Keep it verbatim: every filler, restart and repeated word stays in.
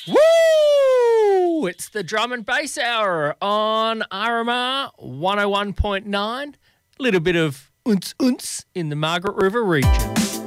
Woo! It's the Drum and Bass Hour on R M R one oh one point nine. A little bit of unce unce in the Margaret River region.